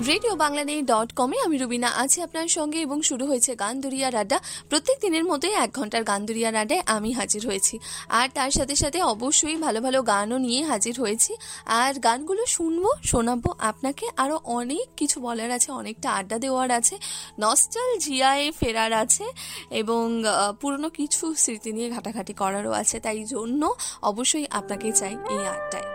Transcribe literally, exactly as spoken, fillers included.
Radio Bangladesh dot কমে আমি রুবিনা আছি আপনার সঙ্গে এবং শুরু হয়েছে গান দুরিয়ার আড্ডা। প্রত্যেক দিনের মতোই এক ঘন্টার গান দুরিয়ার আড্ডায় আমি হাজির হয়েছি, আর তার সাথে সাথে অবশ্যই ভালো ভালো গানও নিয়ে হাজির হয়েছি। আর গানগুলো শুনবো, শোনাবো আপনাকে, আরও অনেক কিছু বলার আছে, অনেকটা আড্ডা দেওয়ার আছে, নস্টালজিয়ায় ফেরার আছে এবং পুরনো কিছু স্মৃতি নিয়ে ঘাটাঘাটি করারও আছে। তাই জন্য অবশ্যই আপনাকে চাই এই আড্ডায়।